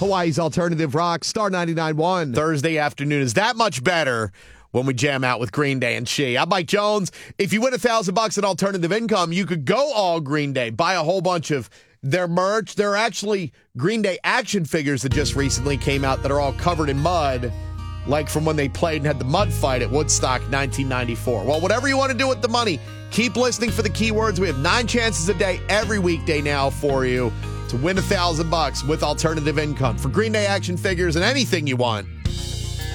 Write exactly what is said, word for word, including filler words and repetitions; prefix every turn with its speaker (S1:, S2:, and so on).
S1: Hawaii's Alternative Rock, Star ninety-nine point one.
S2: Thursday afternoon is that much better when we jam out with Green Day and She. I'm Mike Jones. If you win a thousand bucks in alternative income, you could go all Green Day, buy a whole bunch of their merch. There are actually Green Day action figures that just recently came out that are all covered in mud, like from when they played and had the mud fight at Woodstock nineteen ninety-four. Well, whatever you want to do with the money, keep listening for the keywords. We have nine chances a day every weekday now for you to win a thousand bucks with alternative income. For Green Day action figures and anything you want,